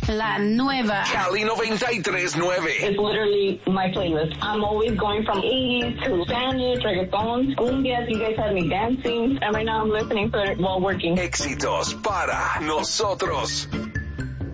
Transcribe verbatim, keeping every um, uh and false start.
La nueva Cali noventa y tres nueve. It's literally my playlist. I'm always going from eighties to Spanish, reggaeton, cumbias. You guys had me dancing. And right now I'm listening to it while working. Éxitos para nosotros.